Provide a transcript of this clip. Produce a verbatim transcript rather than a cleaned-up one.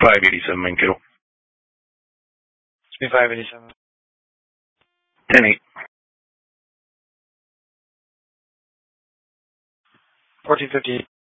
five eighty-seven main kilo. twenty-five eighty-seven. ten eight. fourteen fifty.